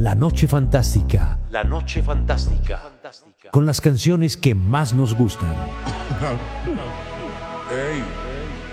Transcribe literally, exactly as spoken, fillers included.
La Noche Fantástica, La Noche Fantástica. con las canciones que más nos gustan. Ey,